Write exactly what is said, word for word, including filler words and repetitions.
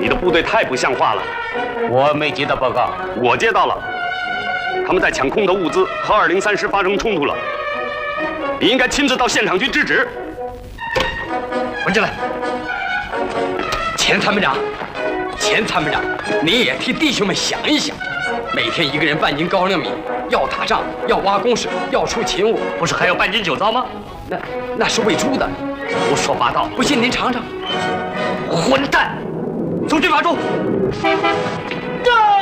你的部队太不像话了。 我没接到报告， 我接到了，他们在抢空投物资，和二零三师发生冲突了。你应该亲自到现场去制止。 文进来，钱参谋长，钱参谋长，你也替弟兄们想一想，每天一个人半斤高粱米，要打仗，要挖工事，要出勤务， 不是还有半斤酒糟吗？ 那那是喂猪的。 胡说八道！ 不信您尝尝。 混蛋！从军法中。 到。